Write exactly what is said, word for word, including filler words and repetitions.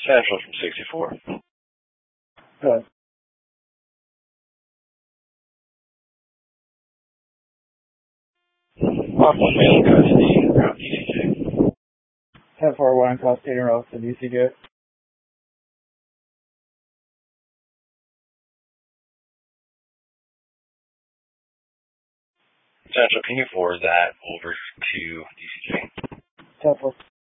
Central from sixty-four. Good. Lock one main custody, route D C J. ten four one, custody and route to D C J. Central, can you forward that over to D C J? ten four.